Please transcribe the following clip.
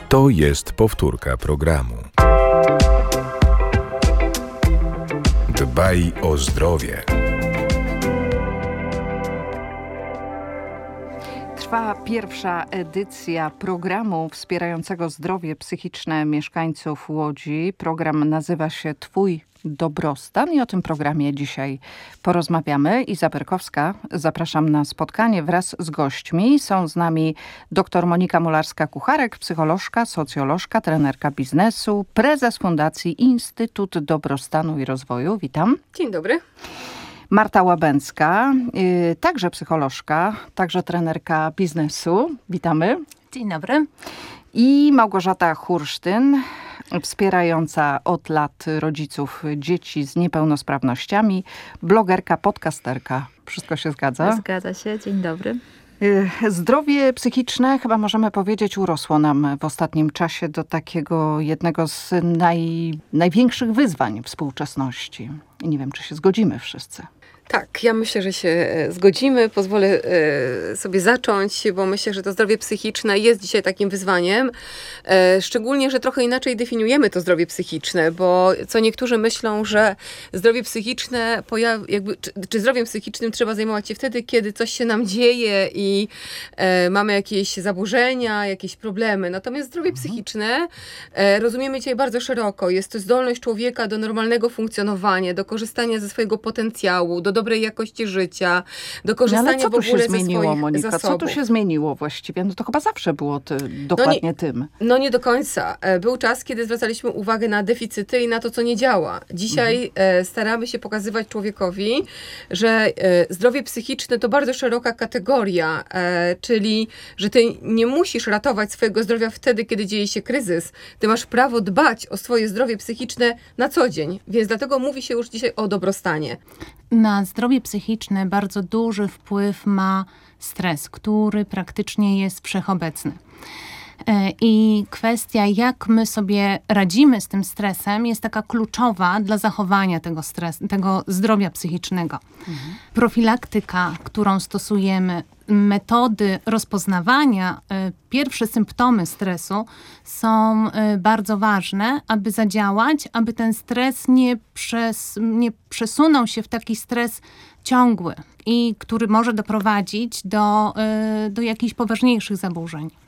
To jest powtórka programu. Dbaj o zdrowie. Trwa pierwsza edycja programu wspierającego zdrowie psychiczne mieszkańców Łodzi. Program nazywa się Twój dobrostan i o tym programie dzisiaj porozmawiamy. Iza Berkowska, zapraszam na spotkanie wraz z gośćmi. Są z nami dr Monika Mularska-Kucharek, psycholożka, socjolożka, trenerka biznesu, prezes Fundacji Instytut Dobrostanu i Rozwoju. Witam. Dzień dobry. Marta Łabęcka, także psycholożka, także trenerka biznesu. Witamy. Dzień dobry. I Małgorzata Hursztyn, wspierająca od lat rodziców dzieci z niepełnosprawnościami, blogerka, podcasterka. Wszystko się zgadza? Zgadza się. Dzień dobry. Zdrowie psychiczne, chyba możemy powiedzieć, urosło nam w ostatnim czasie do takiego jednego z największych wyzwań współczesności. I nie wiem, czy się zgodzimy wszyscy. Tak, ja myślę, że się zgodzimy. Pozwolę sobie zacząć, bo myślę, że to zdrowie psychiczne jest dzisiaj takim wyzwaniem. Szczególnie, że trochę inaczej definiujemy to zdrowie psychiczne, bo co niektórzy myślą, że zdrowie psychiczne, czy zdrowiem psychicznym trzeba zajmować się wtedy, kiedy coś się nam dzieje i mamy jakieś zaburzenia, jakieś problemy. Natomiast zdrowie psychiczne rozumiemy dzisiaj bardzo szeroko. Jest to zdolność człowieka do normalnego funkcjonowania, do korzystania ze swojego potencjału, do dobrej jakości życia, do korzystania w ogóle ze swoich Monika? zasobów. Co tu się zmieniło właściwie? No to chyba zawsze było dokładnie tym. No nie do końca. Był czas, kiedy zwracaliśmy uwagę na deficyty i na to, co nie działa. Dzisiaj staramy się pokazywać człowiekowi, że zdrowie psychiczne to bardzo szeroka kategoria, czyli, że ty nie musisz ratować swojego zdrowia wtedy, kiedy dzieje się kryzys. Ty masz prawo dbać o swoje zdrowie psychiczne na co dzień, więc dlatego mówi się już dzisiaj o dobrostanie. Na zdrowie psychiczne bardzo duży wpływ ma stres, który praktycznie jest wszechobecny. I kwestia, jak my sobie radzimy z tym stresem, jest taka kluczowa dla zachowania tego zdrowia psychicznego. Profilaktyka, którą stosujemy, metody rozpoznawania, pierwsze symptomy stresu są bardzo ważne, aby zadziałać, aby ten stres nie przesunął się w taki stres ciągły i który może doprowadzić do jakichś poważniejszych zaburzeń.